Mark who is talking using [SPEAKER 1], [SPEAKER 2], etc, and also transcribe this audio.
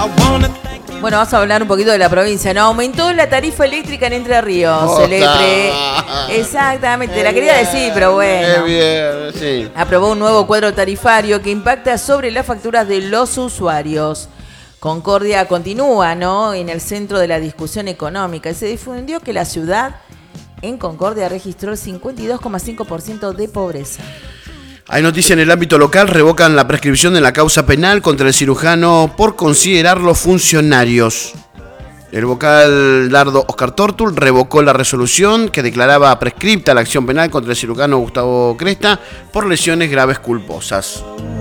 [SPEAKER 1] Bueno, vamos a hablar un poquito de la provincia, ¿no? Aumentó la tarifa eléctrica en Entre Ríos. Exactamente, la quería decir, pero bueno.
[SPEAKER 2] Bien, sí.
[SPEAKER 1] Aprobó un nuevo cuadro tarifario que impacta sobre las facturas de los usuarios. Concordia continúa, ¿no?, en el centro de la discusión económica. Y se difundió que la ciudad en Concordia registró el 52,5% de pobreza.
[SPEAKER 2] Hay noticia en el ámbito local, revocan la prescripción de la causa penal contra el cirujano por considerarlos funcionarios. El vocal Dardo Oscar Tortul revocó la resolución que declaraba prescripta la acción penal contra el cirujano Gustavo Cresta por lesiones graves culposas.